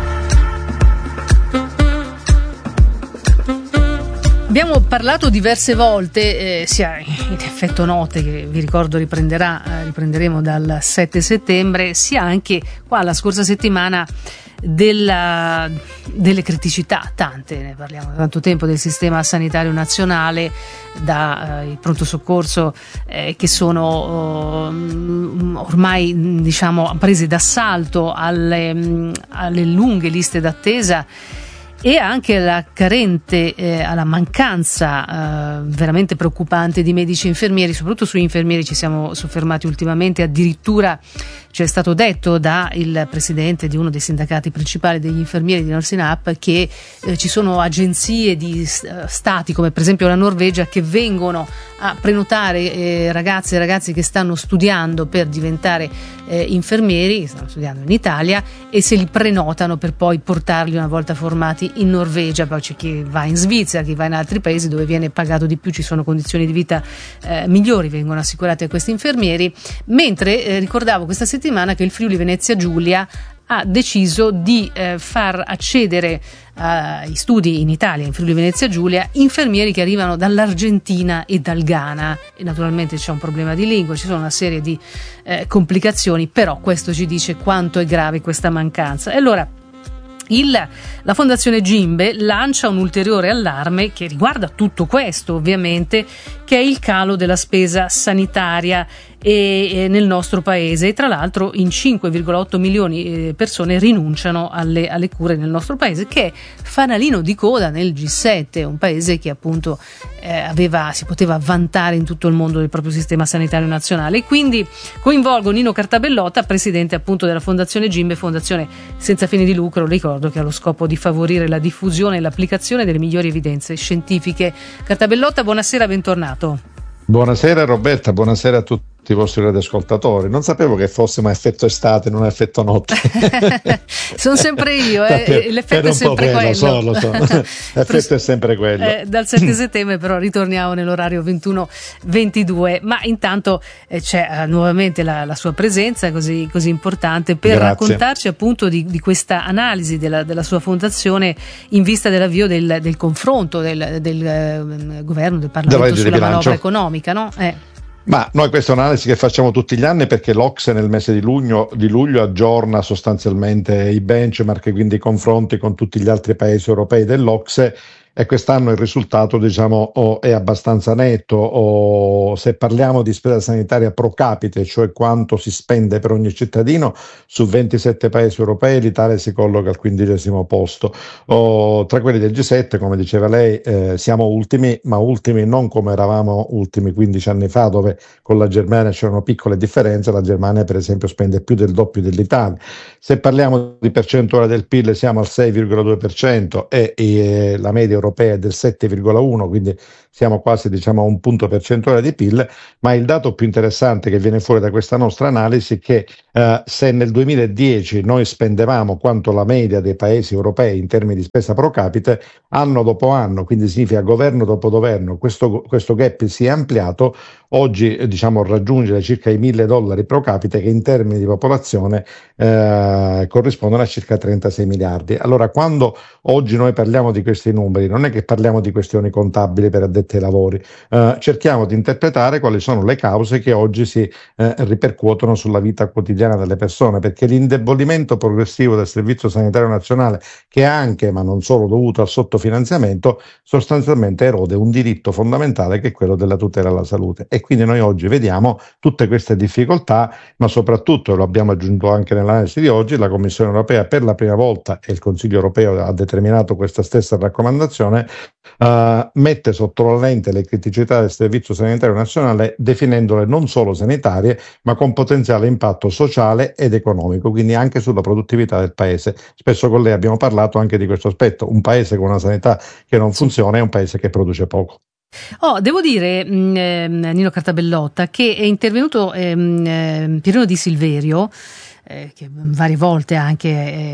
Abbiamo parlato diverse volte, sia in effetto note, che vi ricordo riprenderemo dal 7 settembre, sia anche qua la scorsa settimana delle criticità, tante, ne parliamo da tanto tempo, del sistema sanitario nazionale, dal pronto soccorso che sono ormai presi d'assalto alle lunghe liste d'attesa, e anche alla mancanza veramente preoccupante di medici e infermieri. Soprattutto sugli infermieri ci siamo soffermati ultimamente. Addirittura ci è stato detto da il presidente di uno dei sindacati principali degli infermieri di Nursing Up che ci sono agenzie di stati come per esempio la Norvegia che vengono a prenotare ragazze e ragazzi che stanno studiando per diventare infermieri, stanno studiando in Italia, e se li prenotano per poi portarli una volta formati in Norvegia. Poi c'è chi va in Svizzera, chi va in altri paesi dove viene pagato di più, ci sono condizioni di vita migliori, vengono assicurate a questi infermieri. Mentre ricordavo questa settimana che il Friuli Venezia Giulia ha deciso di far accedere ai studi in Italia, in Friuli Venezia Giulia, infermieri che arrivano dall'Argentina e dal Ghana, e naturalmente c'è un problema di lingua, ci sono una serie di complicazioni, però questo ci dice quanto è grave questa mancanza. E allora la Fondazione Gimbe lancia un ulteriore allarme che riguarda tutto questo, ovviamente, che è il calo della spesa sanitaria nel nostro paese, e tra l'altro in 5,8 milioni persone rinunciano alle cure nel nostro paese, che è fanalino di coda nel G7, un paese che appunto si poteva vantare in tutto il mondo del proprio sistema sanitario nazionale. E quindi coinvolgo Nino Cartabellotta, presidente appunto della Fondazione Gimbe, fondazione senza fini di lucro, ricordo, che ha lo scopo di favorire la diffusione e l'applicazione delle migliori evidenze scientifiche. Cartabellotta, buonasera, bentornato. Buonasera Roberta, buonasera a tutti i vostri radioascoltatori. Non sapevo che fosse ma effetto estate, non effetto notte. Sono sempre io, l'effetto è sempre quello. Lo so. L'effetto è sempre quello. Dal 7 settembre però ritorniamo nell'orario 21-22, ma intanto c'è nuovamente la sua presenza così importante per raccontarci appunto di questa analisi della sua fondazione in vista dell'avvio del confronto del governo, del Parlamento sulla manovra economica, no? Ma noi questa è un'analisi che facciamo tutti gli anni, perché l'Ocse nel mese di luglio aggiorna sostanzialmente i benchmark, quindi i confronti con tutti gli altri paesi europei dell'Ocse, e quest'anno il risultato è abbastanza netto. Se parliamo di spesa sanitaria pro capite, cioè quanto si spende per ogni cittadino, su 27 paesi europei l'Italia si colloca al 15° posto. Tra quelli del G7, come diceva lei, siamo ultimi, ma ultimi non come eravamo ultimi 15 anni fa, dove con la Germania c'erano piccole differenze. La Germania per esempio spende più del doppio dell'Italia. Se parliamo di percentuale del PIL siamo al 6,2% e la media europea è del 7,1%, quindi siamo quasi a un punto percentuale di PIL. Ma il dato più interessante che viene fuori da questa nostra analisi è che se nel 2010 noi spendevamo quanto la media dei paesi europei in termini di spesa pro capite, anno dopo anno, quindi significa governo dopo governo, questo gap si è ampliato. Oggi raggiunge circa i $1.000 pro capite, che in termini di popolazione corrispondono a circa 36 miliardi. Allora, quando oggi noi parliamo di questi numeri, non è che parliamo di questioni contabili per addetti ai lavori, cerchiamo di interpretare quali sono le cause che oggi si ripercuotono sulla vita quotidiana delle persone, perché l'indebolimento progressivo del Servizio Sanitario Nazionale, che è anche, ma non solo, dovuto al sottofinanziamento, sostanzialmente erode un diritto fondamentale, che è quello della tutela alla salute. E quindi noi oggi vediamo tutte queste difficoltà, ma soprattutto, lo abbiamo aggiunto anche nell'analisi di oggi, la Commissione Europea per la prima volta, e il Consiglio Europeo ha determinato questa stessa raccomandazione, mette sotto la lente le criticità del Servizio Sanitario Nazionale, definendole non solo sanitarie, ma con potenziale impatto sociale ed economico, quindi anche sulla produttività del paese. Spesso con lei abbiamo parlato anche di questo aspetto: un paese con una sanità che non funziona è un paese che produce poco. Devo dire, Nino Cartabellotta, che è intervenuto Pierino Di Silverio, che varie volte anche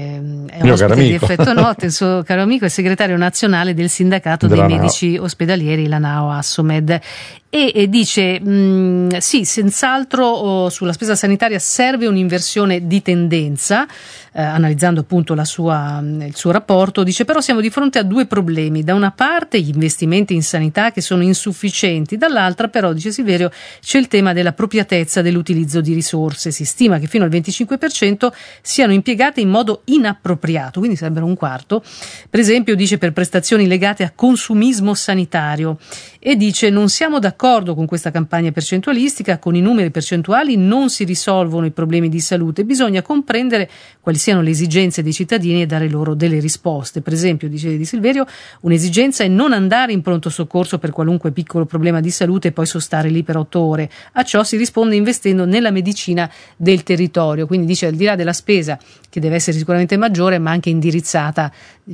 è ospite di Effetto Notte, il suo caro amico, è segretario nazionale del sindacato dei medici ospedalieri, la NAO Assomed, e dice sì, senz'altro sulla spesa sanitaria serve un'inversione di tendenza, analizzando appunto il suo rapporto. Dice però siamo di fronte a due problemi: da una parte gli investimenti in sanità che sono insufficienti, dall'altra però, dice Silverio, c'è il tema dell'appropriatezza dell'utilizzo di risorse. Si stima che fino al 25% siano impiegate in modo inappropriato, quindi sarebbero un quarto, per esempio, dice, per prestazioni legate a consumismo sanitario. E dice non siamo d'accordo con questa campagna percentualistica, con i numeri percentuali non si risolvono i problemi di salute, bisogna comprendere quali siano le esigenze dei cittadini e dare loro delle risposte. Per esempio, dice Di Silverio, un'esigenza è non andare in pronto soccorso per qualunque piccolo problema di salute e poi sostare lì per 8 ore. A ciò si risponde investendo nella medicina del territorio. Quindi dice, al di là della spesa, che deve essere sicuramente maggiore, ma anche indirizzata,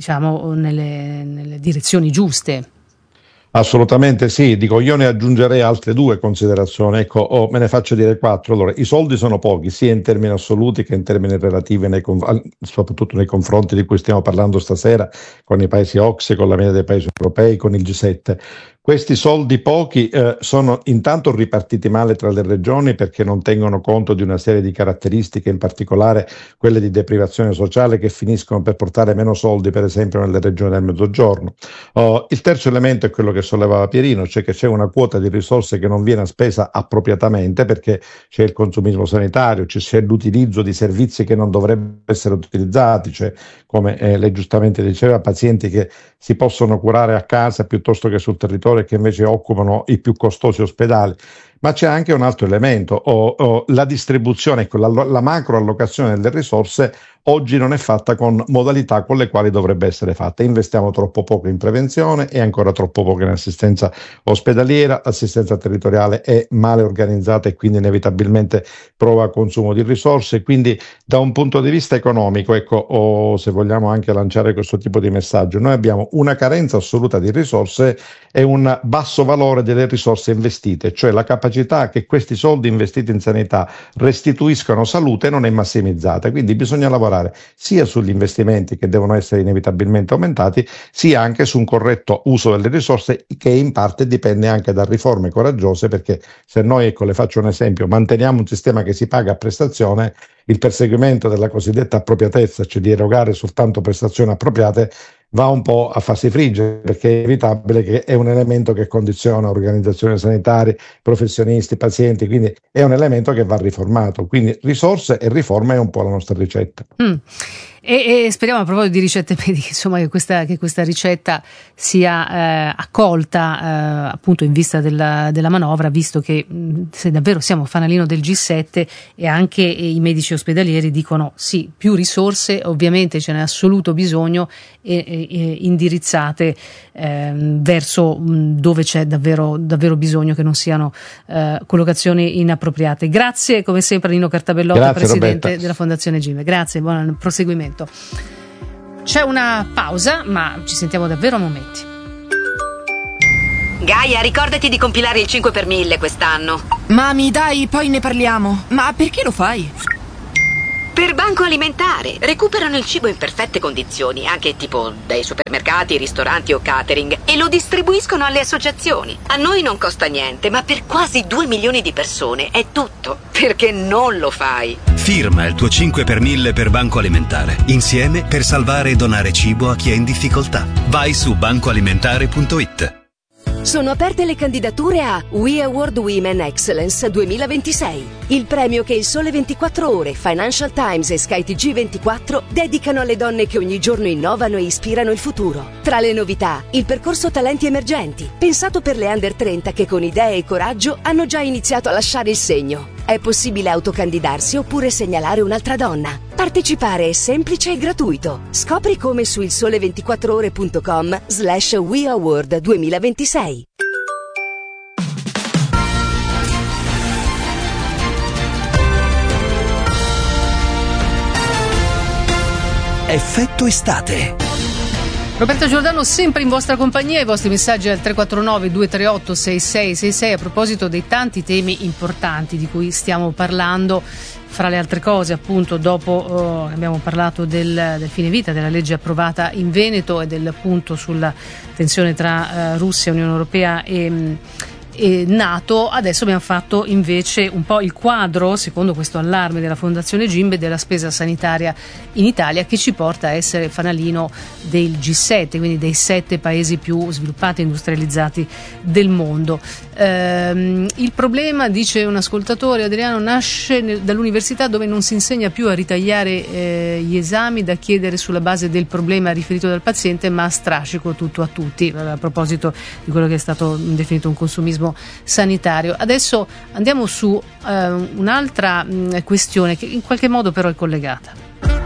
nelle direzioni giuste. Assolutamente sì, dico, io ne aggiungerei altre 2 considerazioni, me ne faccio dire 4. Allora, i soldi sono pochi, sia in termini assoluti che in termini relativi, soprattutto nei confronti di cui stiamo parlando stasera, con i paesi OCSE, con la media dei paesi europei, con il G7. Questi soldi pochi sono intanto ripartiti male tra le regioni perché non tengono conto di una serie di caratteristiche, in particolare quelle di deprivazione sociale, che finiscono per portare meno soldi, per esempio, nelle regioni del Mezzogiorno. Il terzo elemento è quello che sollevava Pierino, cioè che c'è una quota di risorse che non viene spesa appropriatamente perché c'è il consumismo sanitario, c'è l'utilizzo di servizi che non dovrebbero essere utilizzati, cioè, come lei giustamente diceva, pazienti che si possono curare a casa piuttosto che sul territorio e che invece occupano i più costosi ospedali. Ma c'è anche un altro elemento, la distribuzione, la macro allocazione delle risorse oggi non è fatta con modalità con le quali dovrebbe essere fatta. Investiamo troppo poco in prevenzione e ancora troppo poco in assistenza ospedaliera, l'assistenza territoriale è male organizzata e quindi inevitabilmente prova consumo di risorse. Quindi da un punto di vista economico, ecco, se vogliamo anche lanciare questo tipo di messaggio, noi abbiamo una carenza assoluta di risorse e un basso valore delle risorse investite, cioè la capacità che questi soldi investiti in sanità restituiscano salute non è massimizzata, quindi bisogna lavorare sia sugli investimenti che devono essere inevitabilmente aumentati, sia anche su un corretto uso delle risorse che in parte dipende anche da riforme coraggiose, perché se noi, ecco, le faccio un esempio, manteniamo un sistema che si paga a prestazione, il perseguimento della cosiddetta appropriatezza, cioè di erogare soltanto prestazioni appropriate, va un po' a farsi friggere, perché è inevitabile che è un elemento che condiziona organizzazioni sanitarie, professionisti, pazienti, quindi è un elemento che va riformato. Quindi risorse e riforma è un po' la nostra ricetta. E speriamo, a proposito di ricette mediche, insomma, che questa ricetta sia accolta appunto in vista della manovra, visto che se davvero siamo fanalino del G7 e anche i medici ospedalieri dicono sì, più risorse, ovviamente ce n'è assoluto bisogno, e indirizzate verso dove c'è davvero bisogno, che non siano collocazioni inappropriate. Grazie come sempre Nino Cartabellotta, presidente Roberta della Fondazione Gimbe. Grazie, buon proseguimento. C'è una pausa, ma ci sentiamo davvero a momenti. Gaia, ricordati di compilare il 5 per 1000 quest'anno. Mami, dai, poi ne parliamo. Ma perché lo fai? Per Banco Alimentare. Recuperano il cibo in perfette condizioni, anche tipo dai supermercati, ristoranti o catering, e lo distribuiscono alle associazioni. A noi non costa niente, ma per quasi 2 milioni di persone è tutto. Perché non lo fai? Firma il tuo 5 per 1000 per Banco Alimentare. Insieme per salvare e donare cibo a chi è in difficoltà. Vai su bancoalimentare.it. Sono aperte le candidature a We Award Women Excellence 2026, il premio che il Sole 24 Ore, Financial Times e SkyTG24 dedicano alle donne che ogni giorno innovano e ispirano il futuro. Tra le novità, il percorso Talenti Emergenti, pensato per le under 30 che con idee e coraggio hanno già iniziato a lasciare il segno. È possibile autocandidarsi oppure segnalare un'altra donna. Partecipare è semplice e gratuito. Scopri come su ilsole24ore.com/We Award 2026. Effetto estate. Roberta Giordano sempre in vostra compagnia, i vostri messaggi al 349 238 6666 a proposito dei tanti temi importanti di cui stiamo parlando. Fra le altre cose, appunto, dopo abbiamo parlato del fine vita, della legge approvata in Veneto e del punto sulla tensione tra Russia, Unione Europea e NATO. Adesso abbiamo fatto invece un po' il quadro, secondo questo allarme della Fondazione Gimbe, della spesa sanitaria in Italia, che ci porta a essere fanalino del G7, quindi dei 7 paesi più sviluppati e industrializzati del mondo. Il problema, dice un ascoltatore, Adriano, nasce dall'università dove non si insegna più a ritagliare gli esami da chiedere sulla base del problema riferito dal paziente, ma a strascico tutto a tutti, a proposito di quello che è stato definito un consumismo sanitario. Adesso andiamo su un'altra questione che in qualche modo però è collegata.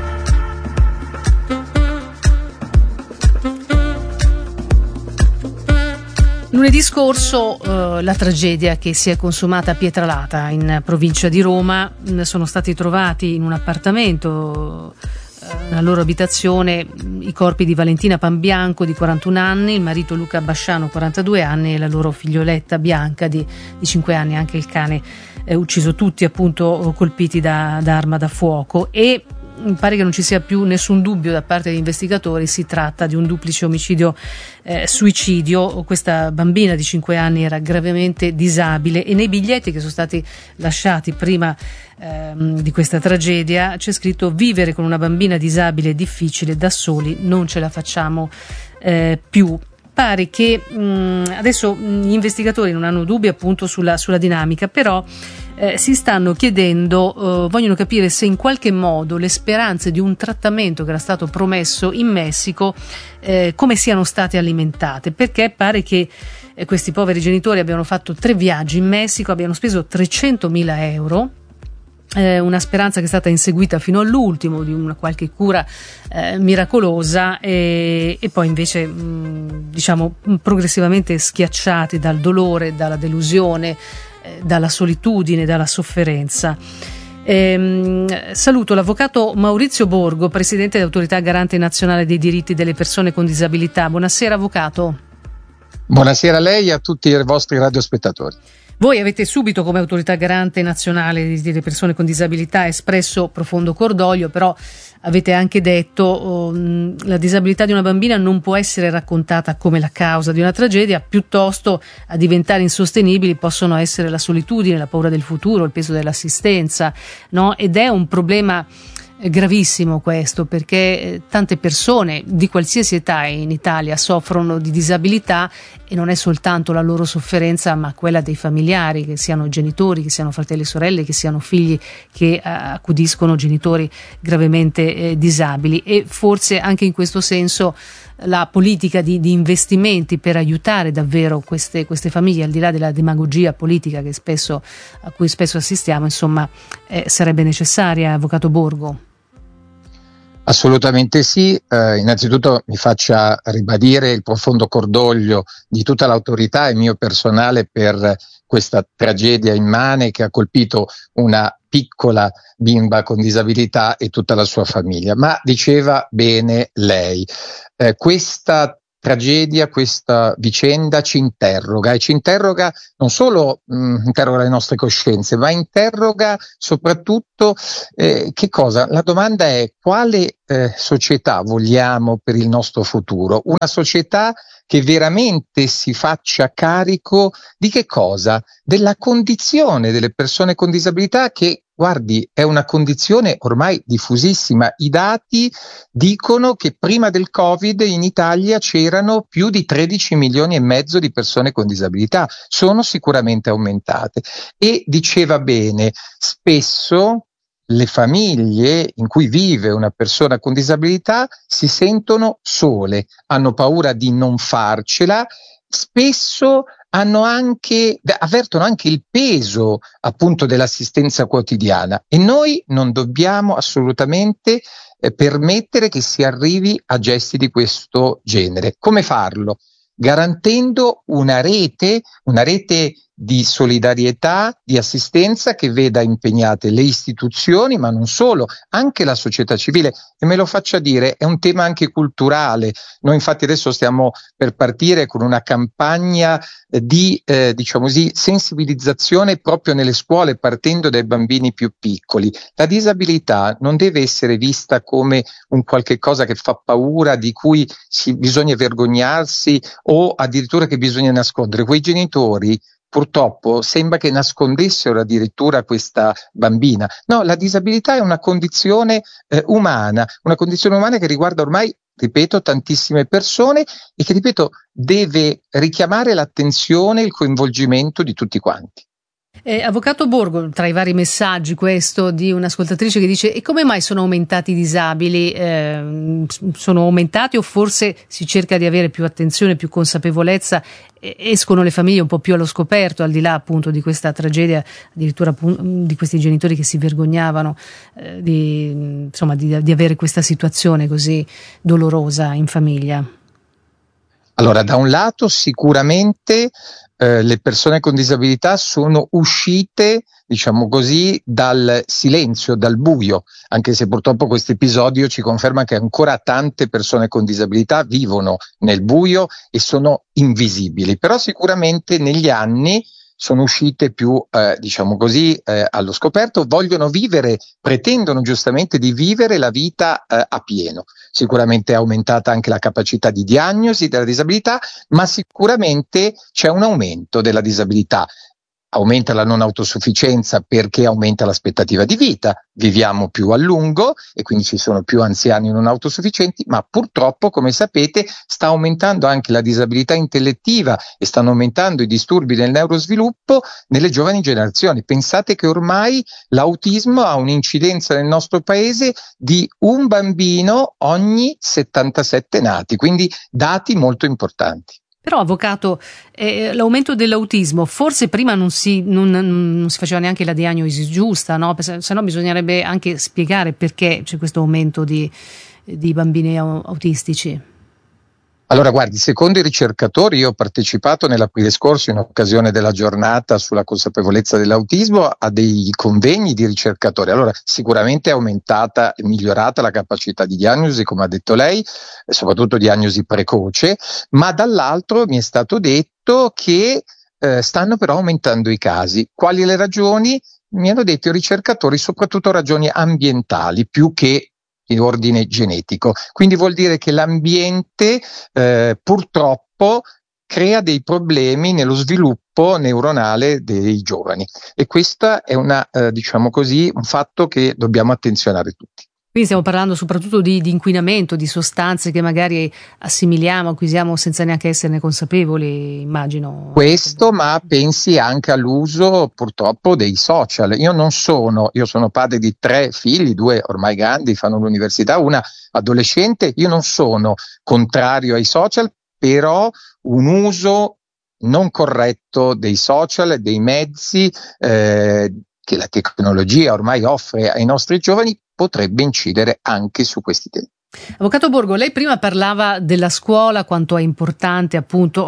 Lunedì scorso la tragedia che si è consumata a Pietralata, in provincia di Roma. Sono stati trovati in un appartamento, nella loro abitazione, i corpi di Valentina Panbianco di 41 anni, il marito Luca Basciano 42 anni e la loro figlioletta Bianca di 5 anni, anche il cane ucciso, tutti appunto colpiti da arma da fuoco. E pare che non ci sia più nessun dubbio da parte degli investigatori, si tratta di un duplice omicidio suicidio. Questa bambina di 5 anni era gravemente disabile e nei biglietti che sono stati lasciati prima di questa tragedia c'è scritto: vivere con una bambina disabile è difficile, da soli non ce la facciamo più. Pare che adesso gli investigatori non hanno dubbi appunto sulla dinamica, però si stanno chiedendo, vogliono capire se in qualche modo le speranze di un trattamento che era stato promesso in Messico come siano state alimentate, perché pare che questi poveri genitori abbiano fatto 3 viaggi in Messico, abbiano speso 300.000 euro. Una speranza che è stata inseguita fino all'ultimo di una qualche cura miracolosa e poi invece diciamo progressivamente schiacciati dal dolore, dalla delusione, dalla solitudine, dalla sofferenza. Saluto l'avvocato Maurizio Borgo, presidente dell'Autorità Garante Nazionale dei Diritti delle Persone con Disabilità. Buonasera avvocato. Buonasera a lei e a tutti i vostri radiospettatori. Voi avete subito, come Autorità Garante Nazionale delle Persone con Disabilità, espresso profondo cordoglio, però avete anche detto la disabilità di una bambina non può essere raccontata come la causa di una tragedia, piuttosto a diventare insostenibili possono essere la solitudine, la paura del futuro, il peso dell'assistenza, no? Ed è un problema gravissimo questo, perché tante persone di qualsiasi età in Italia soffrono di disabilità e non è soltanto la loro sofferenza ma quella dei familiari, che siano genitori, che siano fratelli e sorelle, che siano figli che accudiscono genitori gravemente disabili, e forse anche in questo senso la politica di investimenti per aiutare davvero queste famiglie, al di là della demagogia politica a cui spesso assistiamo, insomma, sarebbe necessaria, avvocato Borgo. Assolutamente sì, innanzitutto mi faccia ribadire il profondo cordoglio di tutta l'autorità e mio personale per questa tragedia immane che ha colpito una piccola bimba con disabilità e tutta la sua famiglia. Ma diceva bene lei, questa tragedia, questa vicenda ci interroga, e ci interroga non solo interroga le nostre coscienze, ma interroga soprattutto che cosa? La domanda è: quale società vogliamo per il nostro futuro? Una società che veramente si faccia carico di che cosa? Della condizione delle persone con disabilità, che, guardi, è una condizione ormai diffusissima. I dati dicono che prima del Covid in Italia c'erano più di 13 milioni e mezzo di persone con disabilità. Sono sicuramente aumentate. E diceva bene, spesso le famiglie in cui vive una persona con disabilità si sentono sole, hanno paura di non farcela, spesso avvertono anche il peso appunto dell'assistenza quotidiana, e noi non dobbiamo assolutamente permettere che si arrivi a gesti di questo genere. Come farlo? Garantendo una rete di solidarietà, di assistenza che veda impegnate le istituzioni, ma non solo, anche la società civile. E me lo faccia dire, è un tema anche culturale. Noi infatti adesso stiamo per partire con una campagna di sensibilizzazione proprio nelle scuole, partendo dai bambini più piccoli. La disabilità non deve essere vista come un qualche cosa che fa paura, di cui bisogna vergognarsi o addirittura che bisogna nascondere. Quei genitori purtroppo sembra che nascondessero addirittura questa bambina. No, la disabilità è una condizione umana che riguarda ormai, ripeto, tantissime persone, e che, ripeto, deve richiamare l'attenzione e il coinvolgimento di tutti quanti. Avvocato Borgo, tra i vari messaggi questo di un'ascoltatrice che dice: e come mai sono aumentati i disabili? Sono aumentati, o forse si cerca di avere più attenzione, più consapevolezza, escono le famiglie un po' più allo scoperto, al di là appunto di questa tragedia, addirittura di questi genitori che si vergognavano di avere questa situazione così dolorosa in famiglia? Allora, da un lato sicuramente le persone con disabilità sono uscite, diciamo così, dal silenzio, dal buio, anche se purtroppo questo episodio ci conferma che ancora tante persone con disabilità vivono nel buio e sono invisibili. Però sicuramente negli anni sono uscite più, diciamo così, allo scoperto, vogliono vivere, pretendono giustamente di vivere la vita a pieno. Sicuramente è aumentata anche la capacità di diagnosi della disabilità, ma sicuramente c'è un aumento della disabilità. Aumenta la non autosufficienza perché aumenta l'aspettativa di vita, viviamo più a lungo e quindi ci sono più anziani non autosufficienti, ma purtroppo, come sapete, sta aumentando anche la disabilità intellettiva e stanno aumentando i disturbi del neurosviluppo nelle giovani generazioni. Pensate che ormai l'autismo ha un'incidenza nel nostro paese di un bambino ogni 77 nati, quindi dati molto importanti. Però, avvocato, l'aumento dell'autismo, forse prima non si faceva neanche la diagnosi giusta, no? Se no bisognerebbe anche spiegare perché c'è questo aumento di bambini autistici. Allora, guardi, secondo i ricercatori, io ho partecipato nell'aprile scorso in occasione della giornata sulla consapevolezza dell'autismo a dei convegni di ricercatori. Allora, sicuramente è aumentata e migliorata la capacità di diagnosi, come ha detto lei, soprattutto diagnosi precoce, ma dall'altro mi è stato detto che stanno però aumentando i casi. Quali le ragioni? Mi hanno detto i ricercatori, soprattutto ragioni ambientali, più che in ordine genetico. Quindi vuol dire che l'ambiente purtroppo crea dei problemi nello sviluppo neuronale dei giovani e questo è diciamo così, un fatto che dobbiamo attenzionare tutti. Quindi stiamo parlando soprattutto di inquinamento, di sostanze che magari assimiliamo, acquisiamo senza neanche esserne consapevoli, immagino. Questo, ma pensi anche all'uso purtroppo dei social. Io sono padre di 3 figli, 2 ormai grandi, fanno l'università, una adolescente. Io non sono contrario ai social, però un uso non corretto dei social, dei mezzi che la tecnologia ormai offre ai nostri giovani potrebbe incidere anche su questi temi. Avvocato Borgo, lei prima parlava della scuola, quanto è importante appunto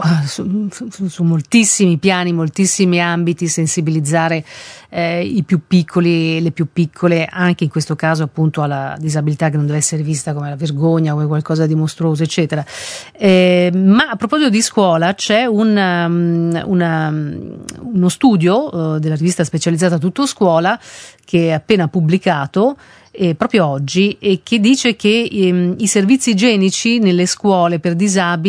su moltissimi piani, moltissimi ambiti sensibilizzare i più piccoli e le più piccole, anche in questo caso appunto alla disabilità che non deve essere vista come la vergogna, come qualcosa di mostruoso, eccetera. Ma a proposito di scuola c'è uno studio della rivista specializzata Tutto Scuola che è appena pubblicato proprio oggi, e che dice che i servizi igienici nelle scuole per disabili